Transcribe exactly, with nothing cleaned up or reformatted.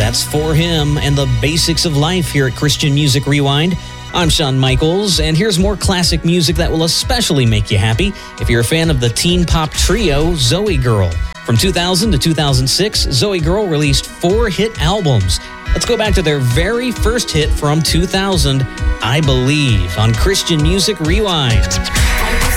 That's For Him and the Basics of Life here at Christian Music Rewind. I'm Shawn Michaels, and here's more classic music that will especially make you happy if you're a fan of the teen pop trio Zoe Girl. From two thousand to two thousand six, Zoe Girl released four hit albums. Let's go back to their very first hit from two thousand, I Believe, on Christian Music Rewind.